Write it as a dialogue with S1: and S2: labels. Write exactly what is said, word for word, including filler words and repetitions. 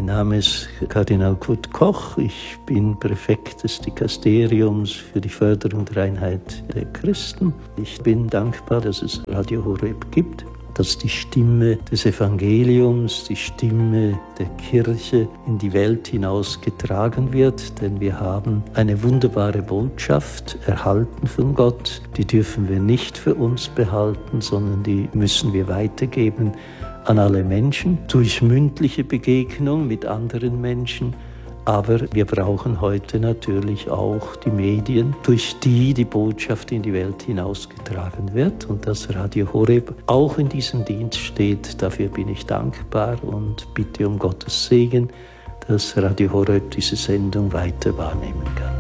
S1: Name ist Kardinal Kurt Koch. Ich bin Präfekt des Dikasteriums für die Förderung der Einheit der Christen. Ich bin dankbar, dass es Radio Horeb gibt, dass die Stimme des Evangeliums, die Stimme der Kirche in die Welt hinaus getragen wird, denn wir haben eine wunderbare Botschaft erhalten von Gott. Die dürfen wir nicht für uns behalten, sondern die müssen wir weitergeben an alle Menschen, durch mündliche Begegnung mit anderen Menschen. Aber wir brauchen heute natürlich auch die Medien, durch die die Botschaft in die Welt hinausgetragen wird. Und dass Radio Horeb auch in diesem Dienst steht, dafür bin ich dankbar und bitte um Gottes Segen, dass Radio Horeb diese Sendung weiter wahrnehmen kann.